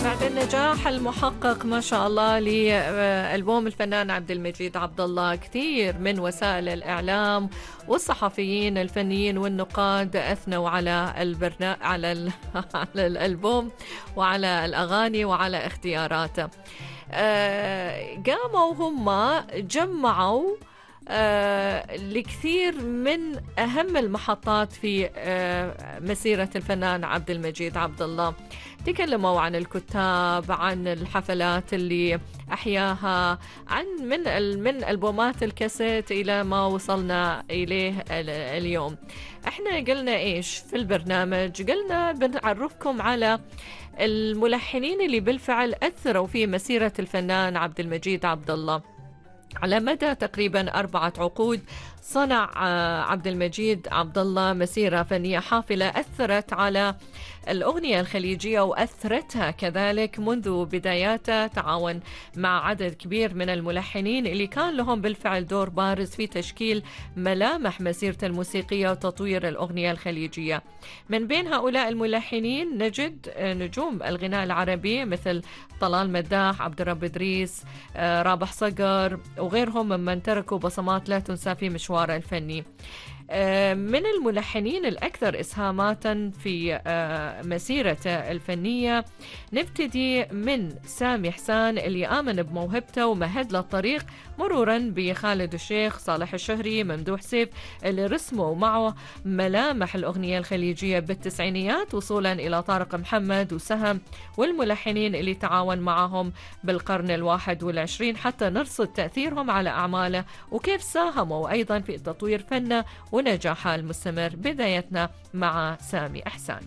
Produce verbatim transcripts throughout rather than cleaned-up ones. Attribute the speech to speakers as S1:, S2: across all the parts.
S1: بعد النجاح المحقق ما شاء الله لألبوم الفنان عبد المجيد عبد الله، كثير من وسائل الإعلام والصحفيين الفنيين والنقاد أثنوا على البرنا... على, ال... على الألبوم وعلى الأغاني وعلى اختياراته. آه... قاموا هم جمعوا آه لكثير من أهم المحطات في آه مسيرة الفنان عبد المجيد عبد الله. تكلموا عن الكتاب، عن الحفلات اللي أحياها، عن من من ألبومات الكاسيت إلى ما وصلنا إليه اليوم. احنا قلنا إيش في البرنامج؟ قلنا بنعرفكم على الملحنين اللي بالفعل أثروا في مسيرة الفنان عبد المجيد عبد الله. على مدى تقريبا أربعة عقود صنع عبد المجيد عبد الله مسيرة فنية حافلة أثرت على الأغنية الخليجية وأثرتها كذلك منذ بداياته. تعاون مع عدد كبير من الملحنين اللي كان لهم بالفعل دور بارز في تشكيل ملامح مسيرته الموسيقية وتطوير الأغنية الخليجية. من بين هؤلاء الملحنين نجد نجوم الغناء العربي مثل طلال مداح، عبد الرب إدريس، رابح صقر وغيرهم ممن تركوا بصمات لا تنسى في مشواره الفني. من الملحنين الأكثر إسهاماتا في مسيرته الفنية نبتدي من سامي حسان اللي آمن بموهبته ومهد له الطريق، مرورا بخالد الشيخ، صالح الشهري، ممدوح سيف اللي رسموا معه ملامح الأغنية الخليجية بالتسعينيات، وصولا إلى طارق محمد وسهم والملحنين اللي تعاون معهم بالقرن الواحد والعشرين، حتى نرصد تأثيرهم على أعماله وكيف ساهموا أيضا في تطوير فنه ونجاحه المستمر. بدايتنا مع سامي حسان.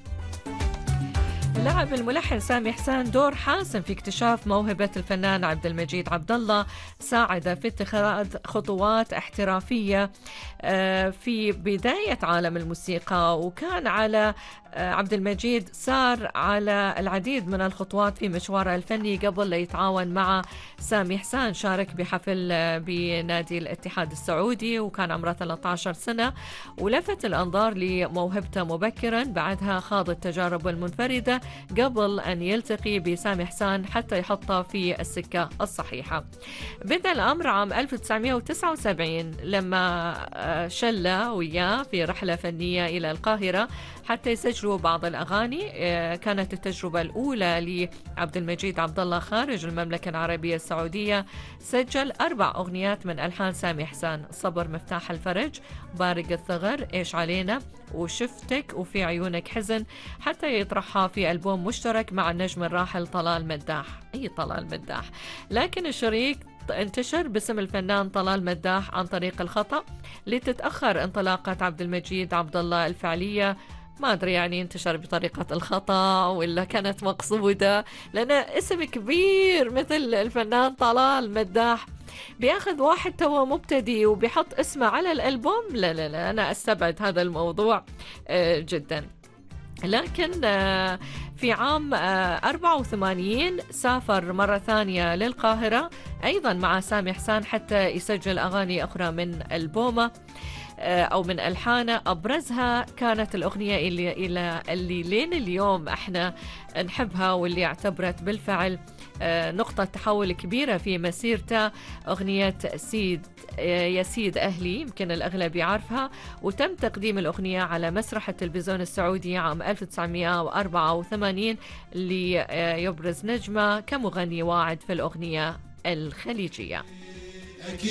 S1: لعب الملحن سامي حسان دور حاسم في اكتشاف موهبة الفنان عبد المجيد عبد الله، ساعد في اتخاذ خطوات احترافية في بداية عالم الموسيقى، وكان على عبد المجيد سار على العديد من الخطوات في مشواره الفني قبل لا يتعاون مع سامي حسان. شارك بحفل بنادي الاتحاد السعودي وكان عمره ثلاثة عشر سنة، ولفت الأنظار لموهبته مبكرا. بعدها خاض التجارب المنفردة قبل أن يلتقي بسامي حسان حتى يحطه في السكة الصحيحة. بدأ الأمر عام ألف وتسعمائة وتسعة وسبعين لما شله وياه في رحلة فنية إلى القاهرة حتى يسجلوا بعض الأغاني. كانت التجربة الأولى لعبد المجيد عبد الله خارج المملكة العربية السعودية. سجل أربع أغنيات من ألحان سامي حسان: صبر، مفتاح الفرج، بارق الثغر، إيش علينا، وشفتك، وفي عيونك حزن، حتى يطرحها في ألبوم مشترك مع النجم الراحل طلال مداح. أي طلال مداح؟ لكن الشريك انتشر باسم الفنان طلال مداح عن طريق الخطأ، لتتأخر انطلاقة عبد المجيد عبد الله الفعلية. ما أدري يعني انتشر بطريقة الخطأ ولا كانت مقصودة، لأن اسم كبير مثل الفنان طلال مداح بياخذ واحد توه مبتدئ وبيحط اسمه على الألبوم. لا لا لا أنا أستبعد هذا الموضوع جدا. لكن في عام أربعة وثمانين سافر مرة ثانية للقاهرة أيضا مع سامي حسان حتى يسجل أغاني أخرى من ألبومه أو من ألحانه. أبرزها كانت الأغنية اللي, اللي, اللي لين اليوم احنا نحبها واللي اعتبرت بالفعل نقطة تحول كبيرة في مسيرته، أغنية سيد يا سيد أهلي، يمكن الأغلب يعرفها، وتم تقديم الأغنية على مسرح التلفزيون السعودي عام ألف وتسعمائة وأربعة وثمانين ليبرز نجمه كمغني واعد في الأغنية الخليجية.